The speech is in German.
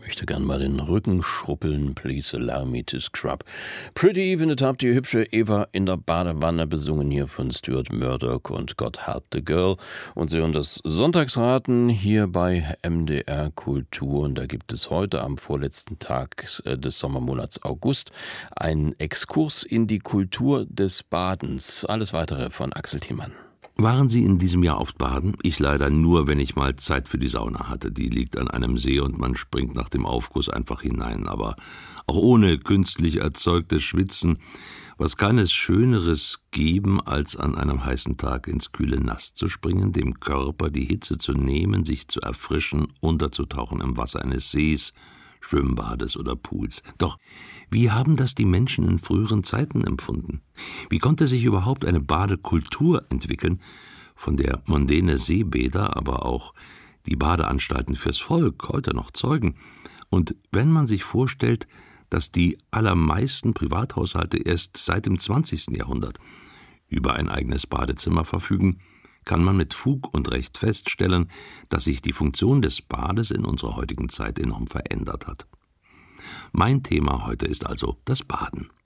möchte gern mal den Rücken schrubbeln, please allow me to scrub. Pretty Even It habt die hübsche Eva in der Badewanne, besungen hier von Stuart Murdoch und God Help the Girl. Und Sie hören das Sonntagsraten hier bei MDR Kultur. Und da gibt es heute am vorletzten Tag des Sommermonats August einen Exkurs in die Kultur des Badens. Alles Weitere von Axel Thiemann. Waren Sie in diesem Jahr oft baden? Ich leider nur, wenn ich mal Zeit für die Sauna hatte. Die liegt an einem See und man springt nach dem Aufguss einfach hinein. Aber auch ohne künstlich erzeugtes Schwitzen, was kann es Schöneres geben, als an einem heißen Tag ins kühle Nass zu springen, dem Körper die Hitze zu nehmen, sich zu erfrischen, unterzutauchen im Wasser eines Sees, Schwimmbades oder Pools. Doch wie haben das die Menschen in früheren Zeiten empfunden? Wie konnte sich überhaupt eine Badekultur entwickeln, von der mondäne Seebäder, aber auch die Badeanstalten fürs Volk heute noch zeugen? Und wenn man sich vorstellt, dass die allermeisten Privathaushalte erst seit dem 20. Jahrhundert über ein eigenes Badezimmer verfügen, kann man mit Fug und Recht feststellen, dass sich die Funktion des Bades in unserer heutigen Zeit enorm verändert hat. Mein Thema heute ist also das Baden.